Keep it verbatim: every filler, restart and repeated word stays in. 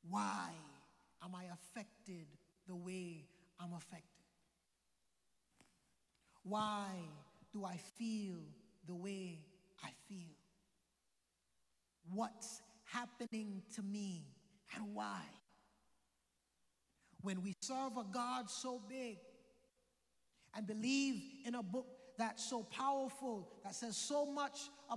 Why am I affected the way I'm affected? Why do I feel the way I feel? What's happening to me and why? When we serve a God so big and believe in a book that's so powerful, that says so much